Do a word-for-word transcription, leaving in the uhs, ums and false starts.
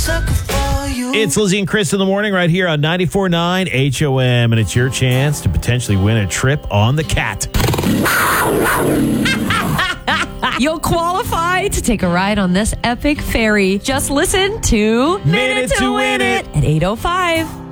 sucker for you. It's Lizzie and Chris in the morning right here on ninety-four point nine H O M, and it's your chance to potentially win a trip on the Cat. You'll qualify to take a ride on this epic ferry. Just listen to Minute to Win It at eight oh five.